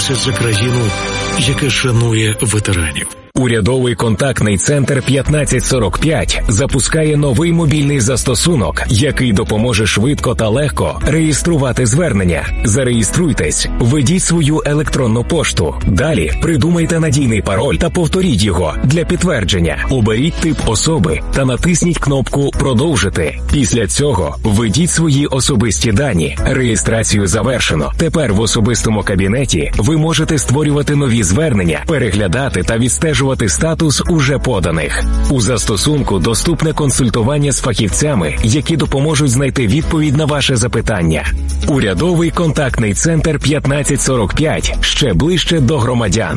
боремося за країну, яка шанує ветеранів. Урядовий контактний центр 1545 запускає новий мобільний застосунок, який допоможе швидко та легко реєструвати звернення. Зареєструйтесь, введіть свою електронну пошту. Далі придумайте надійний пароль та повторіть його для підтвердження. Оберіть тип особи та натисніть кнопку «Продовжити». Після цього введіть свої особисті дані. Реєстрацію завершено. Тепер в особистому кабінеті ви можете створювати нові звернення, переглядати та відстежувати статус уже поданих. У застосунку доступне консультування з фахівцями, які допоможуть знайти відповідь на ваше запитання. Урядовий контактний центр 1545 ще ближче до громадян.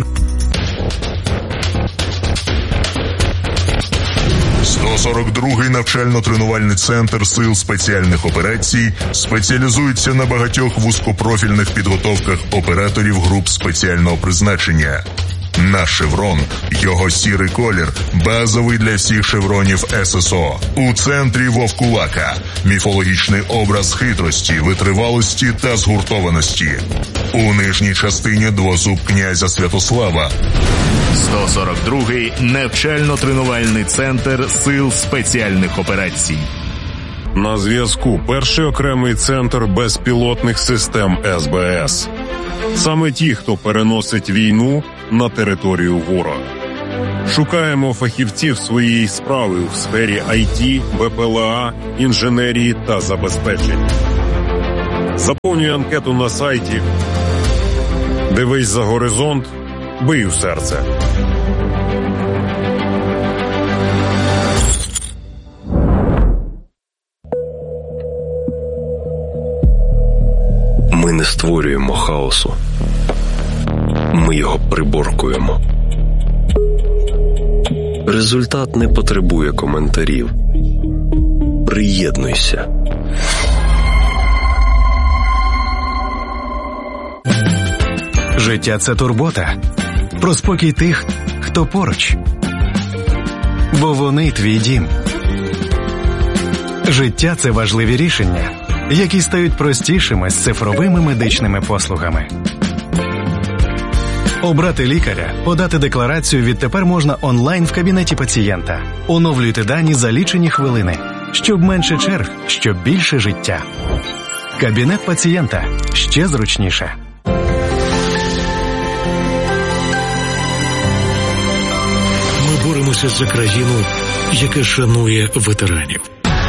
142-й навчально-тренувальний центр Сил спеціальних операцій спеціалізується на багатьох вузькопрофільних підготовках операторів груп спеціального призначення. Наш шеврон, його сірий колір, базовий для всіх шевронів ССО. У центрі вовкулака – міфологічний образ хитрості, витривалості та згуртованості. У нижній частині двозуб князя Святослава. 142-й навчально-тренувальний центр Сил спеціальних операцій. На зв'язку перший окремий центр безпілотних систем СБС. Саме ті, хто переносить війну на територію ворога. Шукаємо фахівців своєї справи у сфері IT, БПЛА, інженерії та забезпечення. Заповнюй анкету на сайті. Дивись за горизонт, бий у серце. Ми не створюємо хаосу. Ми його приборкуємо. Результат не потребує коментарів. Приєднуйся. Життя – це турбота. Про спокій тих, хто поруч. Бо вони твій дім. Життя – це важливі рішення, які стають простішими з цифровими медичними послугами. Обрати лікаря, подати декларацію відтепер можна онлайн в кабінеті пацієнта. Оновлюйте дані за лічені хвилини. Щоб менше черг, щоб більше життя. Кабінет пацієнта. Ще зручніше. Ми боремося за країну, яка шанує ветеранів.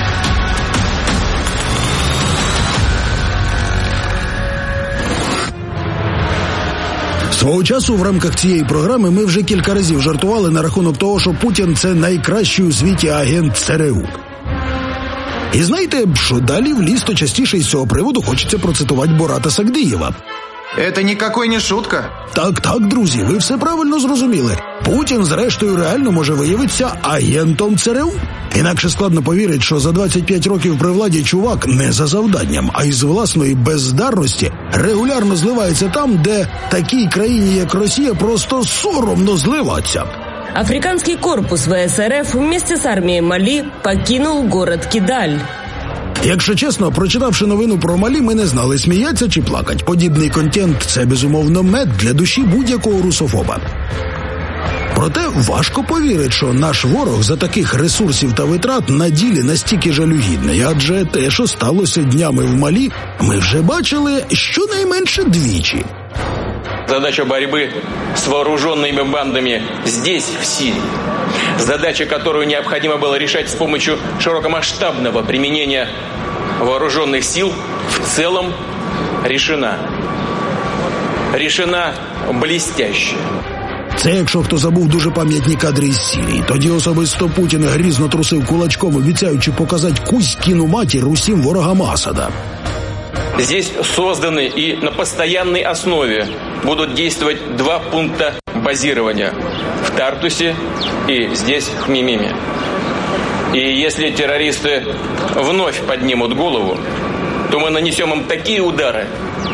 Свого часу в рамках цієї програми ми вже кілька разів жартували на рахунок того, що Путін – це найкращий у світі агент ЦРУ. І знаєте, що далі в ліс, то частіше із цього приводу хочеться процитувати Бората Сагдиєва. Это никакой не шутка. Так, друзі, ви все правильно зрозуміли. Путін, зрештою, реально може виявитися агентом ЦРУ. Інакше складно повірити, що за 25 років при владі чувак не за завданням, а із власної бездарності регулярно зливається там, де такій країні, як Росія, просто соромно зливатися. Африканский корпус ВСРФ вместе с армией Мали покинул город Кидаль. Якщо чесно, прочитавши новину про Малі, ми не знали, сміяться чи плакать. Подібний контент – це, безумовно, мед для душі будь-якого русофоба. Проте важко повірити, що наш ворог за таких ресурсів та витрат на ділі настільки жалюгідний, адже те, що сталося днями в Малі, ми вже бачили щонайменше двічі. Задача борьбы с вооруженными бандами здесь, в Сирии. Задача, которую необходимо было решать с помощью широкомасштабного применения вооруженных сил, в целом решена. Решена блестяще. Це якщо хто забув дуже пам'ятні кадри із Сирії. Тоді особисто Путін грізно трусив кулачком, обіцяючи показати кузькіну матір усім ворогам Асада. Здесь созданы и на постоянной основе будут действовать два пункта базирования в Тартусе и здесь, в Хмимиме. И если террористы вновь поднимут голову, то мы нанесем им такие удары,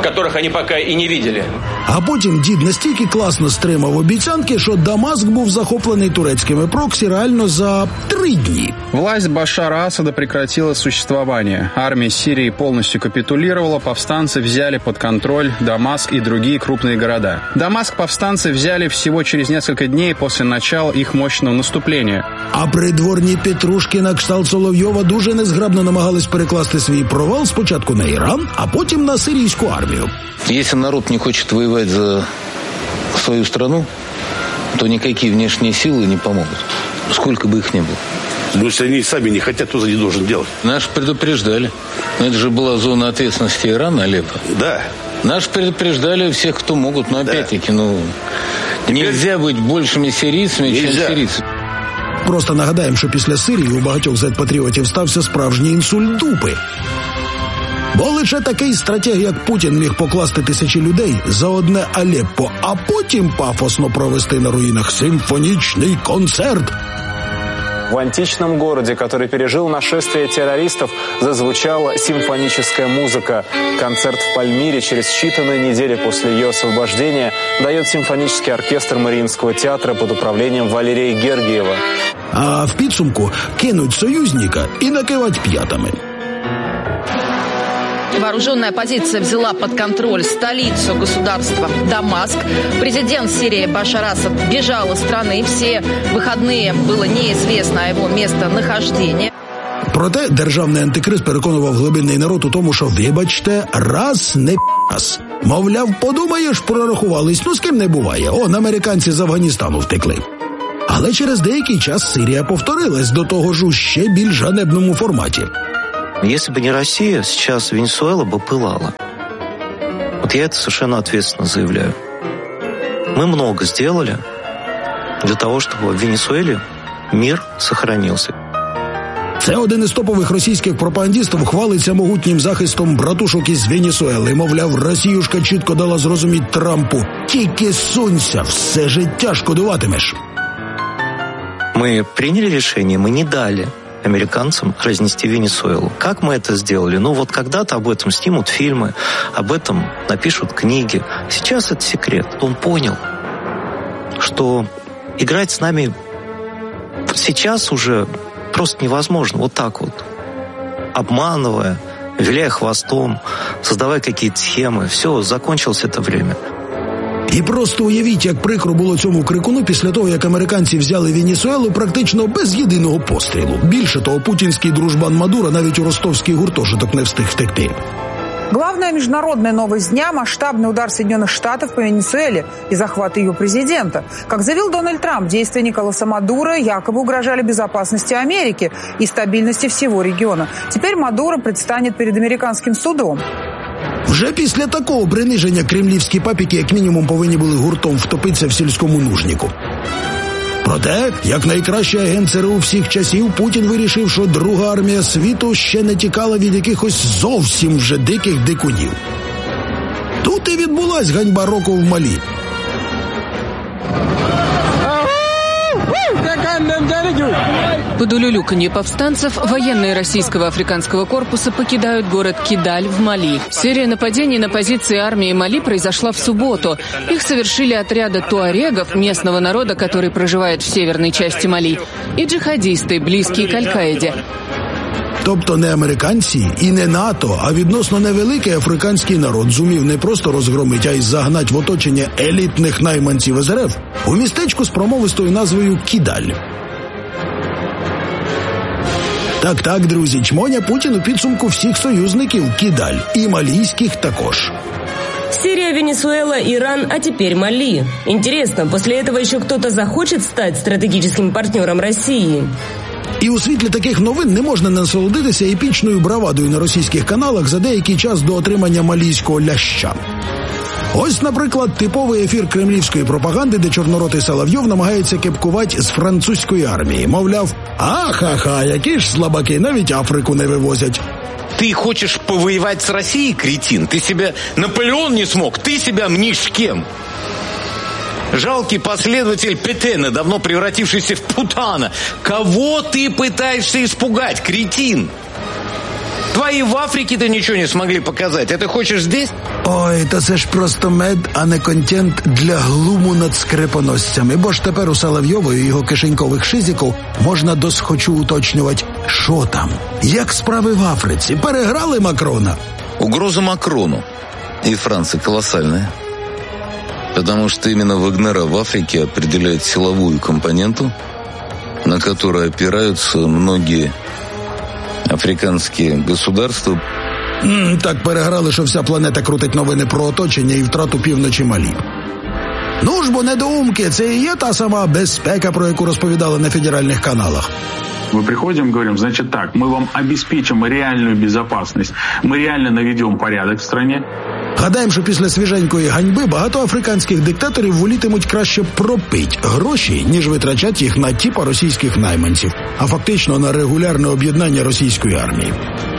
которых они пока и не видели. А потім дід настільки класно стримав обіцянки, що Дамаск був захоплений турецькими проксі реально за 3 дні. Власть Башара Асада прекратила существование. Армия Сирии полностью капитулировала, повстанцы взяли под контроль Дамаск и другие крупные города. Дамаск повстанцы взяли всего через несколько дней после начала их мощного наступления. А придворні петрушки на кшталт Соловйова дуже незграбно намагались перекласти свій провал спочатку на Іран, а потім на сирійську армію. Если народ не хочет воевать за свою страну, то никакие внешние силы не помогут, сколько бы их ни было. Но если они сами не хотят, то не должен делать. Нас предупреждали. Но это же была зона ответственности Ирана, Алеппо. Да. Нас предупреждали всех, кто могут, но опять-таки, нельзя быть большими сирийцами, чем сирийцы. Просто нагадаємо, що після Сирії у багатьох зет-патріотів стався справжній інсульт дупи. Бо лише такий стратег, як Путін, міг покласти тисячі людей за одне Алеппо, а потім пафосно провести на руїнах симфонічний концерт. В античном городе, который пережил нашествие террористов, зазвучала симфоническая музыка. Концерт в Пальмире через считанные недели после ее освобождения дает симфонический оркестр Мариинского театра под управлением Валерия Гергиева. А в підсумку кинуть союзника і накивать п'ятами. Вооруженная оппозиция взяла под контроль столицу государства Дамаск. Президент Сирии Башар Асад бежал из страны. Все выходные было неизвестно о его местонахождении. Проте державний антикриз переконував глибинний народ у тому, що, вибачте, раз не п***ас. Мовляв, подумаєш, прорахувались, з ким не буває. Американці з Афганістану втекли. Але через деякий час Сирія повторилась, до того ж у ще більш ганебному форматі. Если бы не Россия, сейчас Венесуэла бы пылала. Вот я это совершенно ответственно заявляю. Мы много сделали для того, чтобы в Венесуэле мир сохранился. Це один із топових російських пропагандистів хвалиться могутнім захистом братушок із Венесуели. Мовляв, Росіюшка чітко дала зрозуміти Трампу: тільки сунься, все життя шкодуватимеш. Мы приняли решение, мы не дали американцам разнести Венесуэлу. Как мы это сделали? Когда-то об этом снимут фильмы, об этом напишут книги. Сейчас это секрет. Он понял, что играть с нами сейчас уже просто невозможно. Вот так вот, обманывая, виляя хвостом, создавая какие-то схемы. Все, закончилось это время. І просто уявіть, як прикро було цьому крикуну після того, як американці взяли Венесуелу практично без єдиного пострілу. Більше того, путінський дружбан Мадуро навіть у ростовський гуртожиток не встиг втекти. Главная международная новость дня – масштабный удар Соединенных Штатов по Венесуэле и захват ее президента. Как заявил Дональд Трамп, действия Николаса Мадуро якобы угрожали безопасности Америки и стабильности всего региона. Теперь Мадуро предстанет перед американским судом. Вже після такого приниження кремлівські папіки як мінімум повинні були гуртом втопитися в сільському нужнику. Проте, як найкращий агент ЦРУ всіх часів, Путін вирішив, що друга армія світу ще не тікала від якихось зовсім вже диких дикунів. Тут і відбулась ганьба року в Малі. Под улюлюканье повстанцев военные российского африканского корпуса покидают город Кидаль в Мали. Серия нападений на позиции армии Мали произошла в субботу. Их совершили отряды туарегов, местного народа, который проживает в северной части Мали, и джихадисты, близкие к Аль-Каиде. Тобто не американці і не НАТО, а відносно невеликий африканський народ зумів не просто розгромити, а й загнати в оточення елітних найманців СРФ у містечку з промовистою назвою Кідаль. Так, друзі, чмоня Путін у підсумку всіх союзників Кидаль, і малійських також. Сирия, Венесуэла, Иран, а теперь Мали. Интересно, после этого еще кто-то захочет стать стратегическим партнером России? І у світлі таких новин не можна насолодитися епічною бравадою на російських каналах за деякий час до отримання малійського ляща. Ось, наприклад, типовий ефір кремлівської пропаганди, де чорноротий Соловйов намагається кепкувати з французької армії. Мовляв, ахаха, які ж слабаки, навіть Африку не вивозять. Ты хочешь повоевать с Россией, кретин? Ты себя Наполеон не смог, ты себя мнишь кем? Жалкий последователь Петена, давно превратившийся в Путана. Кого ты пытаешься испугать, кретин? Твои в Африке-то ничего не смогли показать. А ты хочешь здесь? Ой, та це ж просто мед, а не контент для глуму над скрипоносцями. Бо ж тепер у Соловйова і його кишенькових шизиків можна досхочу уточнювати, що там. Як справи в Африці? Переграли Макрона? Угроза Макрону и Франции колоссальная. Потому что именно Вагнера в Африке определяет силовую компоненту, на которую опираются многие африканские государства. Так переграли, що вся планета крутить новини про оточення і втрату півночі Малі. Ну ж бо недоумки, це і є та сама безпека, про яку розповідали на федеральних каналах. Мы приходим, говорим, значит так, мы вам обеспечим реальную безопасность, мы реально наведем порядок в стране. Гадаємо, що після свіженької ганьби багато африканських диктаторів волітимуть краще пропить гроші, ніж витрачати їх на тіпа російських найманців, а фактично на регулярне об'єднання російської армії.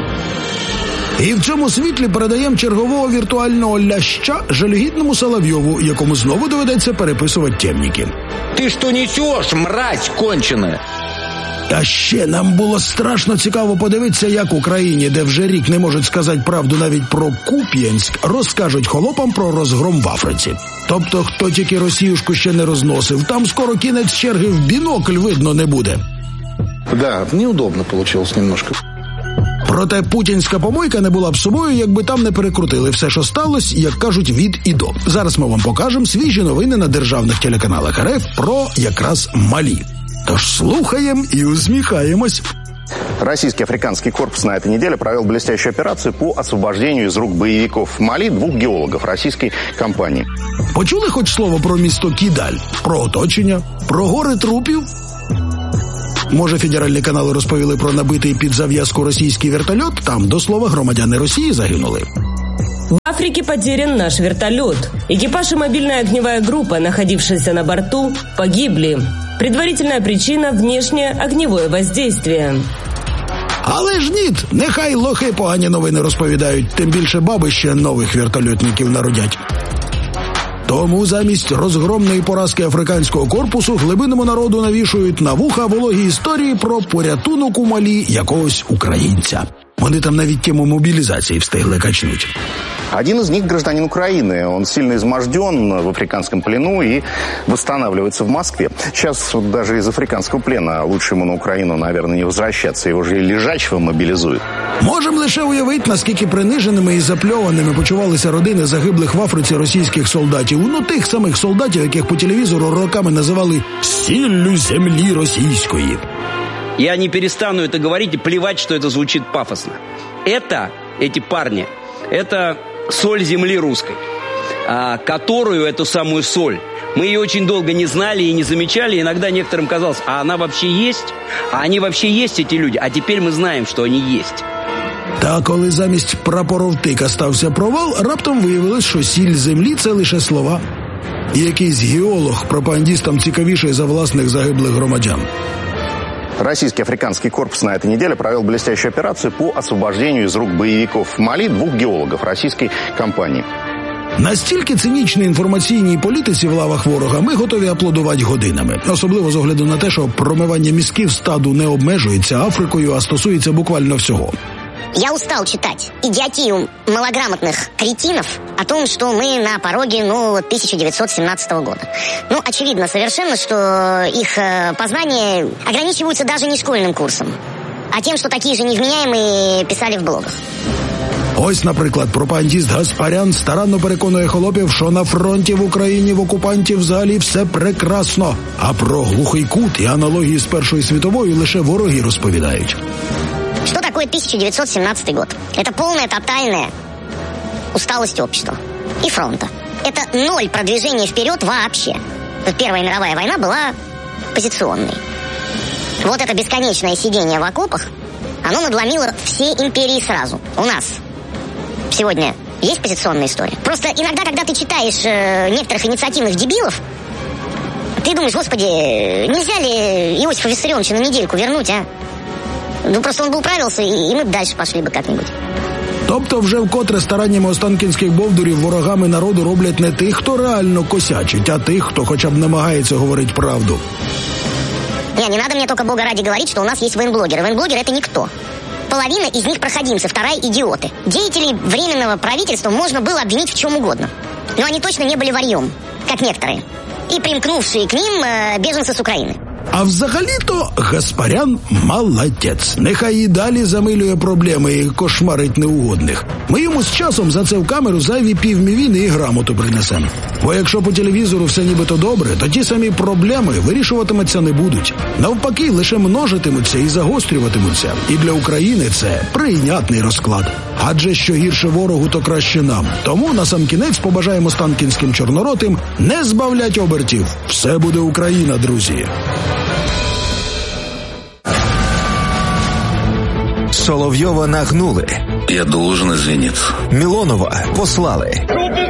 І в цьому світлі передаємо чергового віртуального ляща жалюгідному Соловйову, якому знову доведеться переписувати темніки. Ти що несеш, мразь кончена? А ще нам було страшно цікаво подивитися, як в Україні, де вже рік не можуть сказати правду навіть про Куп'янськ, розкажуть холопам про розгром в Африці. Тобто, хто тільки Росіюшку ще не розносив, там скоро кінець черги в бінокль видно не буде. Да, неудобно получилось немножко. Проте путінська помойка не була б собою, якби там не перекрутили все, що сталося, як кажуть, від і до. Зараз ми вам покажемо свіжі новини на державних телеканалах РФ про якраз Малі. Тож слухаем и усмехаемся. Российский африканский корпус на этой неделе провел блестящую операцию по освобождению из рук боевиков Мали 2 геологов российской компании. Почули хоч слово про місто Кідаль? Про оточення? Про гори трупів? Може, федеральні канали розповіли про набитий під зав'язку російський вертольот? Там, до слова, громадяни Росії загинули. В Африке потерян наш вертолет. Экипаж и мобильная огневая группа, находившиеся на борту, погибли. Предварительная причина – внешнее огневое воздействие. Але ж ні, нехай лохи погані новини розповідають, тим більше баби ще нових вертольотників народять. Тому замість розгромної поразки африканського корпусу глибинному народу навішують на вуха вологі історії про порятунок у Малі якогось українця. Вони там навіть тему мобілізації встигли качнуть. Один из них гражданин Украины. Он сильно изможден в африканском плену и восстанавливается в Москве. Сейчас вот даже из африканского плена лучше ему на Украину, наверное, не возвращаться. Его же и лежачего мобилизуют. Можемо лише уявити, наскільки приниженими і запльованими почувалися родини загиблих в Африці російських солдатів. Ну, тих самих солдатів, яких по телевізору роками називали «сіллю землі російської». Я не перестану это говорить и плевать, что это звучит пафосно. Эти парни, это соль земли русской, которую, эту самую соль, мы ее очень долго не знали и не замечали. Иногда некоторым казалось, а она вообще есть? А они вообще есть, эти люди? А теперь мы знаем, что они есть. Та коли замість прапоровтика стався провал, раптом виявилось, що сіль землі – це лише слова. І якийсь геолог пропагандістам цікавіший за власних загиблих громадян. Российский африканский корпус на этой неделе провел блестящую операцию по освобождению из рук боевиков Мали 2 геологов российской компании. Настільки цинічній інформаційній політиці в лавах ворога ми готові аплодувати годинами. Особливо з огляду на те, що промивання мізків стаду не обмежується Африкою, а стосується буквально всього. Я устал читать идиотию малограмотных кретинов о том, что мы на пороге 1917 года. Очевидно совершенно, что их познания ограничиваются даже не школьным курсом, а тем, что такие же невменяемые писали в блогах. Ось, наприклад, пропагандіст Гаспарян старанно переконує холопів, що на фронті в Україні в окупантів взагалі все прекрасно, а про глухий кут і аналогії з Першою світовою лише вороги розповідають. Что такое 1917 год? Это полная тотальная усталость общества и фронта. Это 0 продвижения вперед вообще. Первая мировая война была позиционной. Вот это бесконечное сидение в окопах, оно надломило все империи сразу. У нас сегодня есть позиционная история. Просто иногда, когда ты читаешь некоторых инициативных дебилов, ты думаешь, господи, нельзя ли Иосифа Виссарионовича на недельку вернуть, а? Просто он бы управился, и мы дальше пошли бы как-нибудь. Тобто вже вкотре стараннями останкінських бовдурів ворогами народу роблять не тих, хто реально косячить, а тих, хто хоча б намагається говорити правду. Не надо мне только, бога ради, говорить, что у нас есть военблогеры. Военблогер — это никто. Половина из них проходимцы, вторая идиоты. Деятелей Временного правительства можно было обвинить в чем угодно. Но они точно не были варьем, как некоторые. И примкнувшие к ним беженцы з України. А взагалі-то Гаспарян молодець. Нехай і далі замилює проблеми і кошмарить неугодних. Ми йому з часом за це в камеру зайві півмівіни і грамоту принесемо. Бо якщо по телевізору все нібито добре, то ті самі проблеми вирішуватимуться не будуть. Навпаки, лише множитимуться і загострюватимуться. І для України це прийнятний розклад. Адже що гірше ворогу, то краще нам. Тому насамкінець побажаємо станкінським чорноротим не збавлять обертів. Все буде Україна, друзі. Соловйова нагнули. Я должен извиниться. Мілонова послали.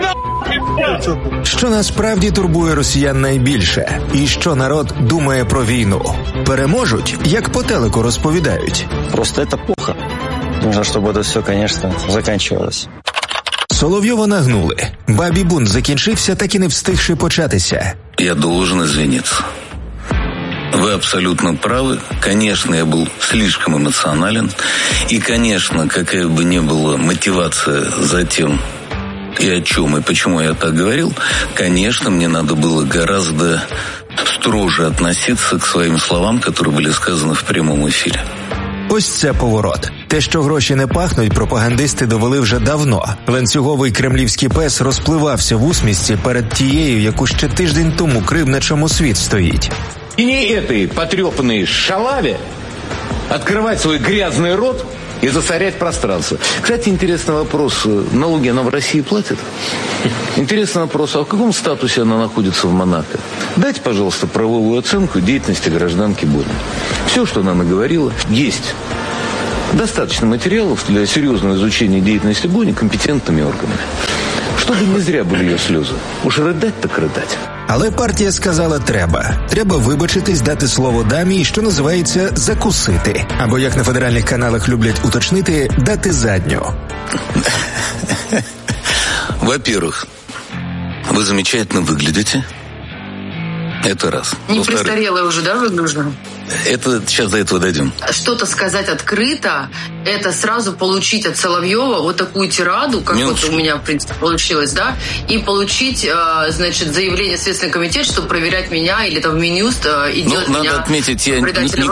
Що насправді турбує росіян найбільше? І що народ думає про війну? Переможуть, як по телеку розповідають. Просто це плохо. Нужно, щоб це все, звісно, закінчилось. Соловйова нагнули. Бабі бунт закінчився, так і не встигши початися. Я должен извиниться. Вы абсолютно правы. Конечно, я был слишком эмоционален. И, конечно, какая бы ни была мотивация за тем, и о чем, и почему я так говорил, конечно, мне надо было гораздо строже относиться к своим словам, которые были сказаны в прямом эфире. Ось це поворот. Те, що гроші не пахнуть, пропагандисти довели вже давно. Ланцюговий кремлівський пес розпливався в усмішці перед тією, яку ще тиждень тому крив, на чому світ стоїть. И не этой потрепанной шалаве открывать свой грязный рот и засорять пространство. Кстати, интересный вопрос. Налоги она в России платит? Интересный вопрос. А в каком статусе она находится в Монако? Дайте, пожалуйста, правовую оценку деятельности гражданки Бони. Все, что она наговорила, есть. Достаточно материалов для серьезного изучения деятельности Бони компетентными органами. Чтобы не зря были ее слезы. Уж рыдать так рыдать. Але партія сказала треба. Треба вибачитись, дати слово дамі, що називається закусити. Або, як на федеральних каналах люблять уточнити, дати задню. Во-первых, вы замечательно выглядите. Это раз. Не престарелая уже, да, выгляжу? Это сейчас до этого дойдем. Что-то сказать открыто, это сразу получить от Соловьева вот такую тираду, как вот у меня, в принципе, получилось, да, и получить, значит, заявление в Следственный комитет, чтобы проверять меня или там в Минюст и делать меня... Надо отметить, я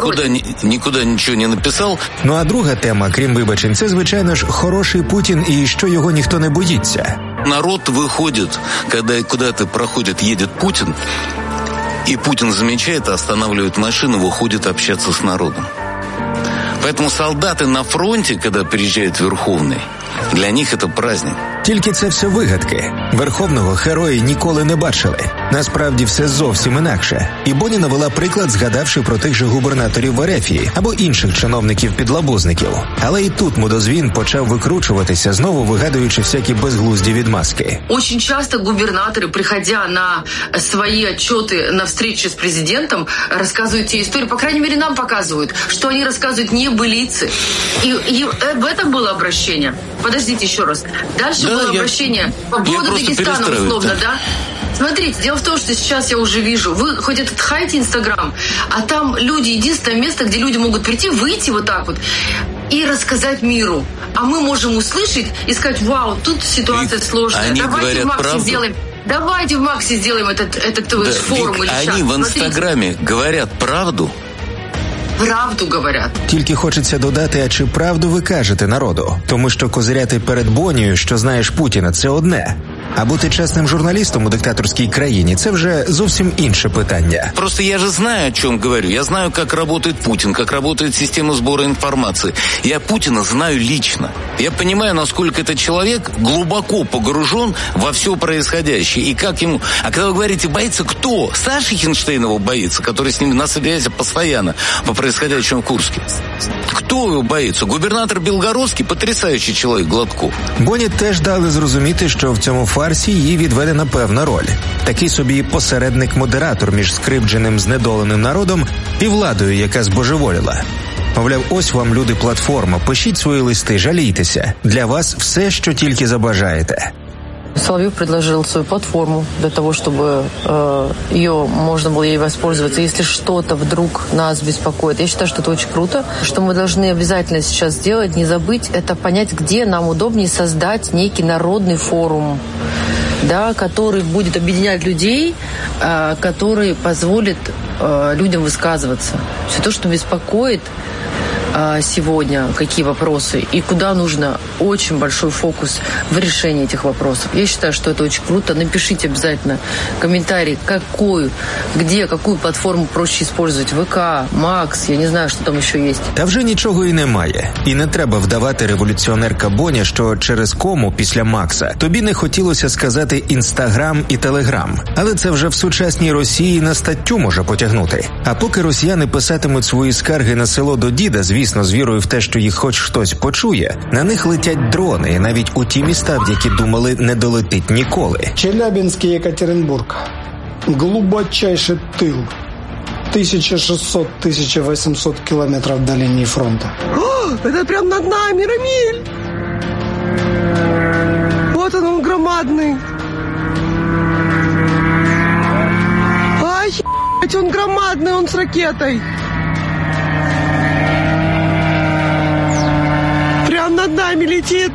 никуда ничего не написал. Ну а друга тема, крім вибачень, це, звичайно ж, хороший Путін і що його ніхто не боїться. Народ выходит, когда куда-то проходит, едет Путин, и Путин замечает, останавливает машину, выходит общаться с народом. Поэтому солдаты на фронте, когда приезжает Верховный, для них это праздник. Тільки це все вигадки. Верховного герої ніколи не бачили. Насправді все зовсім інакше. І Боні навела приклад, згадавши про тих же губернаторів в Ерефії або інших чиновників-підлабузників. Але і тут мудозвін почав викручуватися, знову вигадуючи всякі безглузді відмазки. Очень часто губернаторы, приходя на свои отчеты на встрече с президентом, рассказывают те истории, по крайней мере, нам показывают, что они рассказывают небылицы. И в этом было обращение. Подождите еще раз. Дальше было обращение по поводу Дагестана, условно, да? Смотрите, дело в том, что сейчас я уже вижу, вы хоть этот хайте Инстаграм, а там люди, единственное место, где люди могут прийти, выйти вот так вот и рассказать миру. А мы можем услышать и сказать, вау, тут ситуация сложная, давайте в Максе сделаем. Давайте в Максе сделаем этот форум или чат. Они в Инстаграме говорят правду. Правду говорять. Тільки хочеться додати, а чи правду ви кажете народу? Тому що козиряти перед Бонією, що знаєш Путіна, це одне. А бути чесним журналістом у диктаторській країні – це вже зовсім інше питання. Просто я же знаю, о чем говорю. Я знаю, как работает Путин, как работает система сбора информации. Я Путина знаю лично. Я понимаю, насколько этот человек глубоко погружен во все происходящее. И как ему... А когда вы говорите, боится кто? Саша Хинштейнова боится, который с ним на связи постоянно по происходящему в Курске. Кто его боится? Губернатор Белгородский, потрясающий чоловік Гладков. Боні теж дали зрозуміти, що в цьому фарсі їй відведена певна роль. Такий собі посередник-модератор між скривдженим, знедоленим народом і владою, яка збожеволіла. Мовляв, ось вам, люди, платформа, пишіть свої листи, жалійтеся. Для вас все, що тільки забажаєте. Соловьев предложил свою платформу для того, чтобы ее можно было ей воспользоваться, если что-то вдруг нас беспокоит. Я считаю, что это очень круто. Что мы должны обязательно сейчас сделать, не забыть, это понять, где нам удобнее создать некий народный форум, да, который будет объединять людей, который позволит людям высказываться. Все то, что беспокоит сегодня, какие вопросы и куда нужно очень большой фокус в решении этих вопросов. Я считаю, что это очень круто. Напишите обязательно комментарий, какую платформу проще использовать. ВК, Макс, я не знаю, що там ще є. Та вже нічого і немає. І не треба вдавати революціонерка Боня, що через кому після Макса тобі не хотілося сказати Інстаграм і Телеграм. Але це вже в сучасній Росії на статтю може потягнути. А поки росіяни писатимуть свої скарги на село до діда, звісно, з вірою в те, що їх хоч хтось почує, на них летять дрони, навіть у ті міста, в які думали не долетить ніколи. Челябинськ і Екатеринбург. Глубочайший тил. 1600-1800 километров до линии фронта. О, это прям над нами, Рамиль! Вот он громадный. Ай, он громадный, он с ракетой. Прям над нами летит.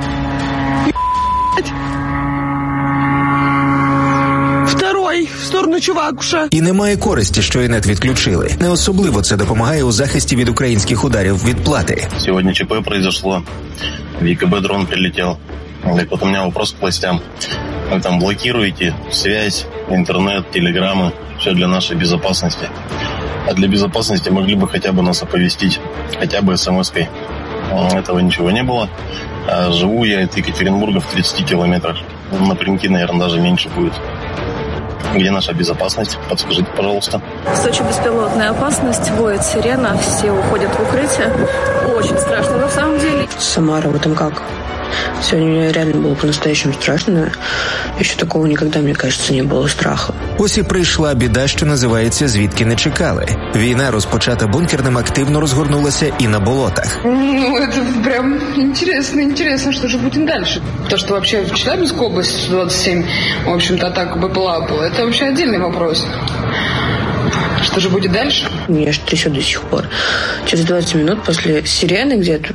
Второй в сторону Чувакуша. І немає користі, що інет відключили. Не особливо це допомагає у захисті від українських ударів відплати. Сегодня ЧП произошло. В ЕКБ дрон прилетел. И вот у меня вопрос к властям. Вы там блокируете связь, интернет, телеграммы. Все для нашей безопасности. А для безопасности могли бы хотя бы нас оповестить. Хотя бы смс-кой. Этого ничего не было. А живу я от Екатеринбурга в 30 километрах. Напрямки, наверное, даже меньше будет. Где наша безопасность? Подскажите, пожалуйста. В Сочи беспилотная опасность, воет сирена, все уходят в укрытие. Очень страшно на самом деле. Самара, в этом как? Сегодня мне реально было по-настоящему страшно. Еще такого никогда, мне кажется, не было страха. Ось і прийшла біда, що називається «Звідки не чекали». Війна, розпочата бункерним, активно розгорнулася і на болотах. Ну, это прям интересно, что же будет дальше. То, что вообще в Челябинской области 27, в общем-то, атака БПЛА была, это вообще отдельный вопрос. Что же будет дальше? Меня аж трясет до сих пор. Через 20 минут после сирены где-то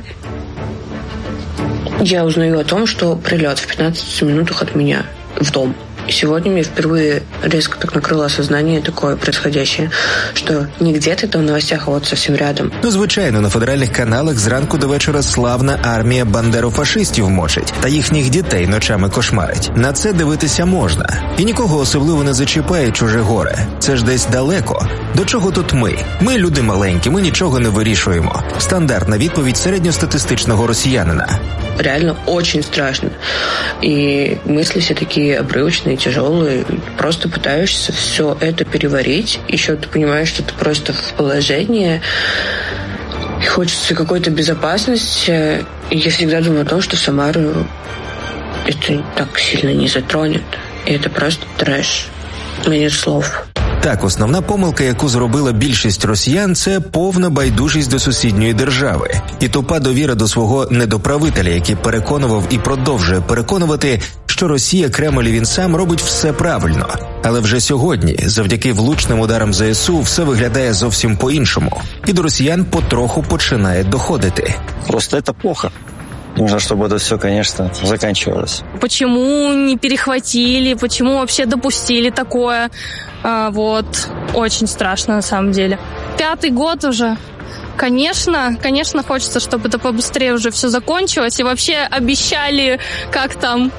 я узнаю о том, что прилет в 15 минутах от меня в дом. И сегодня мне впервые резко так накрыло осознание такое происходящее, что не где-то там в новостях, а вот совсем рядом. Ну, звичайно, на федеральних каналах зранку до вечора славна армія бандерофашистів мочить, та їхніх дітей ночами кошмарить. На це дивитися можна. І нікого особливо не зачіпає чуже горе. Це ж десь далеко. До чого тут ми? Ми люди маленькі, ми нічого не вирішуємо. Стандартна відповідь середньостатистичного росіянина. Реально очень страшно. И мысли все такие обрывочные, тяжелые. Просто пытаешься все это переварить. Еще ты понимаешь, что ты просто в положении. И хочется какой-то безопасности. И я всегда думаю о том, что Самару это так сильно не затронет. И это просто трэш. У меня нет слов. Так, основна помилка, яку зробила більшість росіян, це повна байдужість до сусідньої держави. І тупа довіра до свого недоправителя, який переконував і продовжує переконувати, що Росія, Кремль і він сам робить все правильно. Але вже сьогодні, завдяки влучним ударам ЗСУ, все виглядає зовсім по-іншому. І до росіян потроху починає доходити. Просто это плохо. Нужно, чтобы это все, конечно, заканчивалось. Почему не перехватили, почему вообще допустили такое? Вот, очень страшно на самом деле. 5-й год уже. Конечно, хочется, чтобы это побыстрее уже все закончилось. И вообще обещали, как там...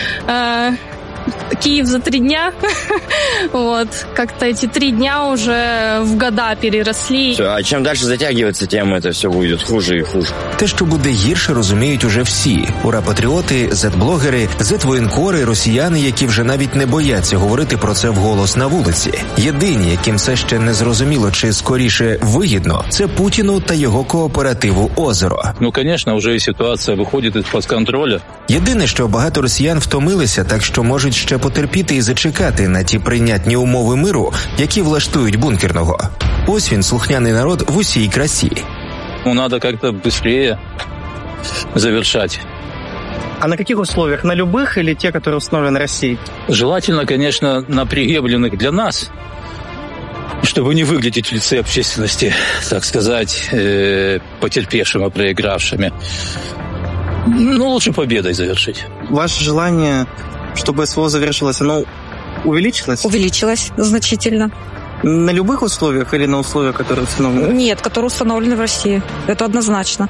Киев за 3 дня. Вот. Как-то эти 3 дня уже в года переросли. А чем дальше затягивается, тем это все будет хуже и хуже. Те, що буде гірше, розуміють уже всі. Ура-патріоти, зет-блогери, зет-воєнкори, росіяни, які вже навіть не бояться говорити про це вголос на вулиці. Єдині, яким це ще не зрозуміло чи скоріше вигідно, це Путіну та його кооперативу «Озеро». Ну, звісно, вже і ситуація виходить із-під контролю. Єдине, що багато росіян втомилися, так що можуть ще потерпіти і зачекати на ті прийнятні умови миру, які влаштують бункерного. Ось він, слухняний народ в усій красі. Ну, треба як-то швидше завершати А на каких условиях? На любых или те, которые установлены Россией? Желательно, конечно, на приемлемых для нас, чтобы не выглядеть в лице общественности, так сказать, потерпевшими, проигравшими. Ну, лучше победой завершить. Ваше желание, чтобы СВО завершилось, оно увеличилось? Увеличилось значительно. На любых условиях или на условиях, которые установлены? Нет, которые установлены в России. Это однозначно.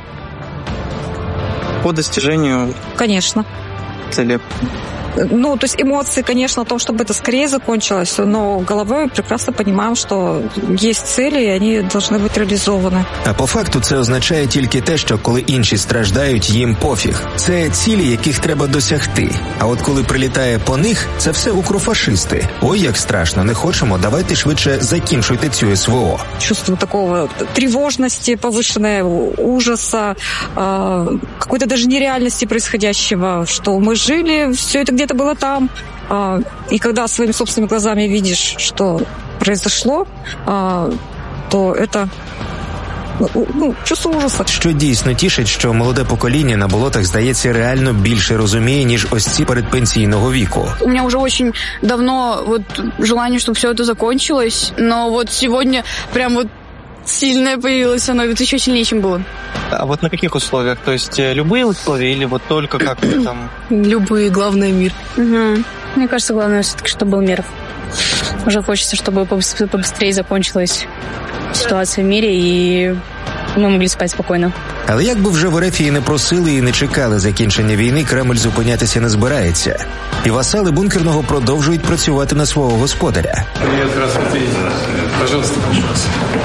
По достижению? Конечно. Цели? Ну, то есть эмоции, конечно, о том, чтобы это скорее закончилось, но головой прекрасно понимаем, що є цілі, і вони повинні бути реалізовані. А по факту це означає тільки те, що коли інші страждають, їм пофіг. Це цілі, яких треба досягти. А от коли прилітає по них, це все укрофашисти. Ой, як страшно, не хочемо, давайте швидше закінчуйте цю СВО. Чувство такого тревожности, повышенного ужаса, какой-то даже нереальности происходящего, что мы жили, все это где-то было там, и когда своими собственными глазами видишь, что произошло, то это чувство ужасу. Що дійсно тішить, що молоде покоління на болотах, здається, реально більше розуміє, ніж ось ці передпенсійного віку. У меня уже очень давно желание, чтобы все это закончилось, но сегодня прям сильное появилось оно, еще сильнее, чем было. А на каких условиях? То есть любые условия или только как там? Любые, главное мир. Угу. Мне кажется, главное все-таки, чтобы был мир. Уже хочется, чтобы побыстрее закончилась ситуация в мире, и ми могли спати спокійно. Але як би вже в РФ не просили і не чекали закінчення війни, Кремль зупинятися не збирається. І васали бункерного продовжують працювати на свого господаря. Привіт, здравствуйте. Пожалуйста, пожалуйста.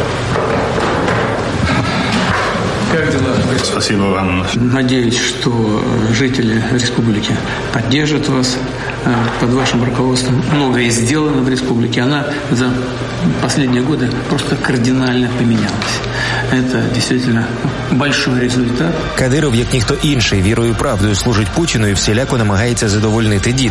Как дела? Спасибо вам. Надеюсь, что жители республики поддержат вас под вашим руководством. Многое сделано в республике. Она за последние годы просто кардинально поменялась. Это действительно большой результат. Кадиров, як ніхто інший, вірою і правдою служить Путіну і всіляко намагається задовольнити діда.